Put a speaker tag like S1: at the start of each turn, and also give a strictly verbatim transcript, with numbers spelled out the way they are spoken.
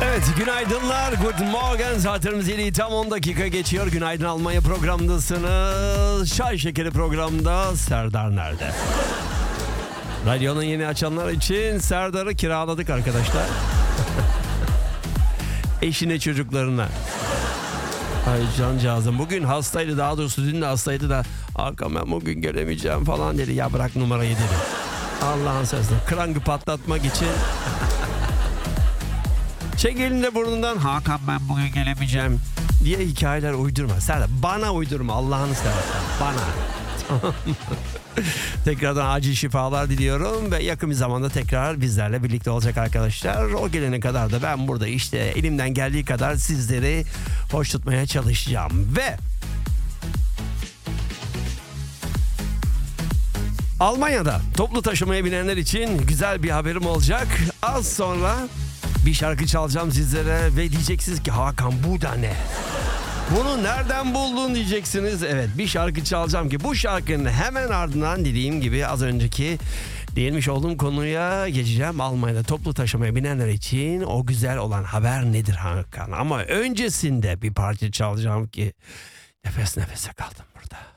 S1: Evet, günaydınlar, good morning. Saatlerimiz yedi, tam on dakika geçiyor. Günaydın Almanya programındasınız. Çay Şekeri programında Serdar nerede? Radyonun yeni açanlar için Serdar'ı kiraladık arkadaşlar. Eşine, çocuklarına. Ay cancağızım, bugün hastaydı, daha doğrusu dün de hastaydı da Hakan ben bugün gelemeyeceğim falan dedi. Ya bırak numarayı dedi. Allah'ın sözü. Krangı patlatmak için. Çek elinde burnundan, Hakan ben bugün gelemeyeceğim diye hikayeler uydurma. Serdar bana uydurma, Allah'ını seversen bana. Tekrardan acil şifalar diliyorum ve yakın bir zamanda tekrar bizlerle birlikte olacak arkadaşlar. O gelene kadar da ben burada işte elimden geldiği kadar sizleri hoş tutmaya çalışacağım. Ve Almanya'da toplu taşımaya binenler için güzel bir haberim olacak. Az sonra bir şarkı çalacağım sizlere ve diyeceksiniz ki Hakan bu da ne? Bunu nereden buldun diyeceksiniz. Evet, bir şarkı çalacağım ki bu şarkının hemen ardından dediğim gibi az önceki değinmiş olduğum konuya geçeceğim. Almanya'da toplu taşımaya binenler için o güzel olan haber nedir Hakan? Ama öncesinde bir parça çalacağım ki nefes nefese kaldım burada.